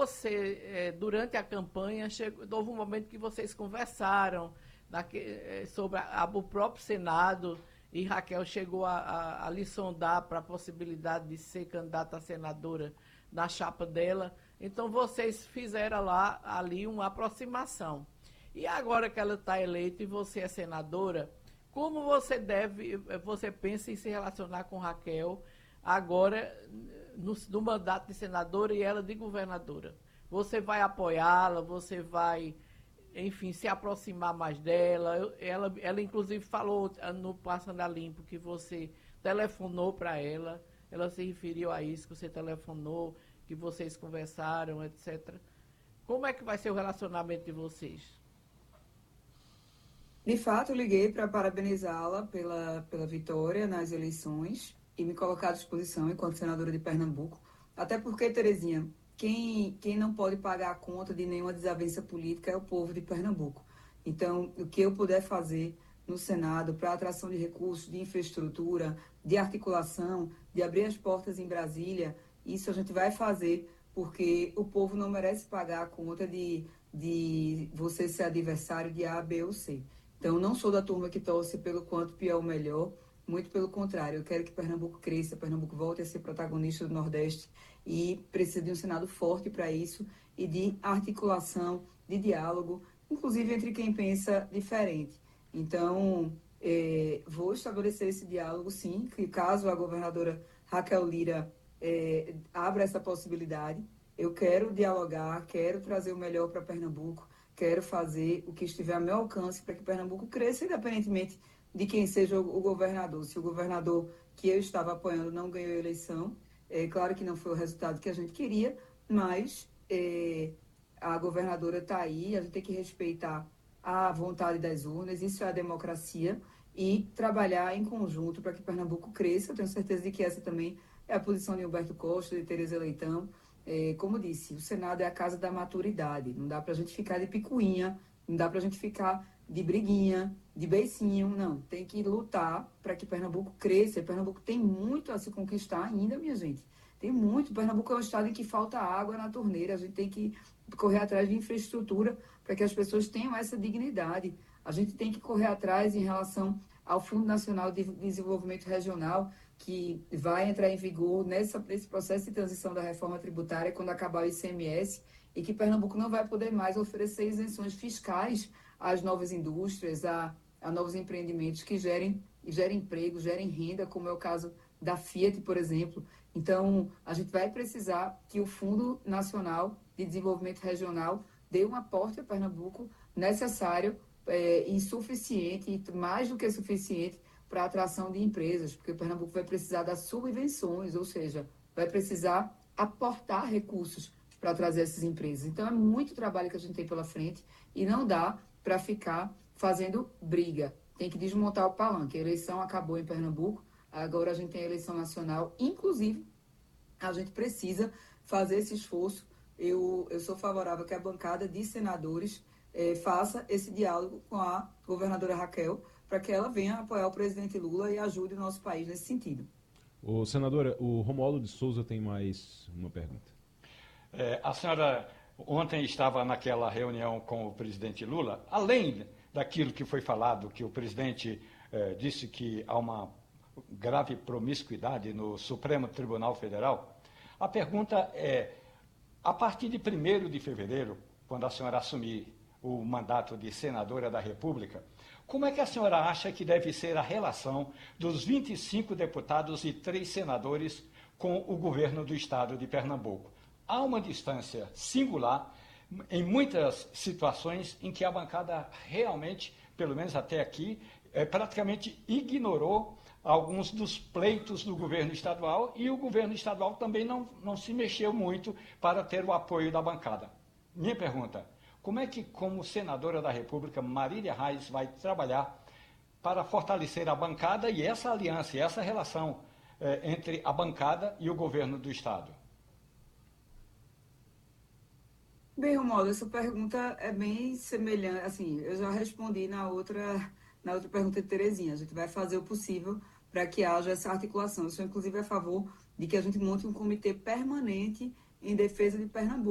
durante a campanha, houve um momento que vocês conversaram sobre o próprio Senado, e Raquel chegou a lhe sondar para a possibilidade de ser candidata a senadora na chapa dela. Então, vocês fizeram ali uma aproximação. E agora que ela está eleita e você é senadora, como você pensa em se relacionar com Raquel agora no mandato de senadora e ela de governadora? Você vai apoiá-la, você vai, enfim, se aproximar mais dela? Ela inclusive falou no Passando a Limpo que você telefonou para ela, ela se referiu a isso, que você telefonou, que vocês conversaram, etc. Como é que vai ser o relacionamento de vocês? De fato, eu liguei para parabenizá-la pela vitória nas eleições e me colocar à disposição enquanto senadora de Pernambuco. Até porque, Terezinha, quem não pode pagar a conta de nenhuma desavença política é o povo de Pernambuco. Então, o que eu puder fazer no Senado para atração de recursos, de infraestrutura, de articulação, de abrir as portas em Brasília, isso a gente vai fazer, porque o povo não merece pagar a conta de você ser adversário de A, B ou C. Então, não sou da turma que torce pelo quanto pior ou melhor, muito pelo contrário. Eu quero que Pernambuco cresça, Pernambuco volte a ser protagonista do Nordeste e precisa de um Senado forte para isso e de articulação, de diálogo, inclusive entre quem pensa diferente. Então, vou estabelecer esse diálogo, sim, que caso a governadora Raquel Lira abra essa possibilidade, eu quero dialogar, quero trazer o melhor para Pernambuco, quero fazer o que estiver a meu alcance para que Pernambuco cresça, independentemente de quem seja o governador. Se o governador que eu estava apoiando não ganhou a eleição, claro que não foi o resultado que a gente queria, mas a governadora está aí, a gente tem que respeitar a vontade das urnas, isso é a democracia, e trabalhar em conjunto para que Pernambuco cresça. Eu tenho certeza de que essa também é a posição de Humberto Costa, de Tereza Leitão. Como disse, o Senado é a casa da maturidade, não dá para a gente ficar de picuinha, não dá para a gente ficar de briguinha, de beicinho, não. Tem que lutar para que Pernambuco cresça. E Pernambuco tem muito a se conquistar ainda, minha gente. Tem muito. Pernambuco é um estado em que falta água na torneira. A gente tem que correr atrás de infraestrutura para que as pessoas tenham essa dignidade. A gente tem que correr atrás em relação ao Fundo Nacional de Desenvolvimento Regional, que vai entrar em vigor nesse processo de transição da reforma tributária quando acabar o ICMS, e que Pernambuco não vai poder mais oferecer isenções fiscais às novas indústrias, a novos empreendimentos que gerem emprego, gerem renda, como é o caso da Fiat, por exemplo. Então, a gente vai precisar que o Fundo Nacional de Desenvolvimento Regional dê um aporte a Pernambuco necessário e suficiente, e mais do que suficiente, para a atração de empresas, porque Pernambuco vai precisar das subvenções, ou seja, vai precisar aportar recursos para trazer essas empresas. Então, é muito trabalho que a gente tem pela frente e não dá para ficar fazendo briga. Tem que desmontar o palanque. A eleição acabou em Pernambuco, agora a gente tem a eleição nacional. Inclusive, a gente precisa fazer esse esforço. Eu sou favorável que a bancada de senadores faça esse diálogo com a governadora Raquel, para que ela venha apoiar o presidente Lula e ajude o nosso país nesse sentido. Senadora, o Romualdo de Souza tem mais uma pergunta. A senhora ontem estava naquela reunião com o presidente Lula, além daquilo que foi falado, que o presidente disse que há uma grave promiscuidade no Supremo Tribunal Federal, a pergunta é, a partir de 1º de fevereiro, quando a senhora assumir o mandato de senadora da República, como é que a senhora acha que deve ser a relação dos 25 deputados e 3 senadores com o governo do estado de Pernambuco? Há uma distância singular em muitas situações em que a bancada realmente, pelo menos até aqui, praticamente ignorou alguns dos pleitos do governo estadual, e o governo estadual também não se mexeu muito para ter o apoio da bancada. Minha pergunta, como é que, como senadora da República, Marília Reis vai trabalhar para fortalecer a bancada e essa aliança, e essa relação entre a bancada e o governo do estado? Bem, Romualdo, essa pergunta é bem semelhante. Assim, eu já respondi na outra pergunta de Terezinha. A gente vai fazer o possível para que haja essa articulação. Eu sou, inclusive, a favor de que a gente monte um comitê permanente em defesa de Pernambuco.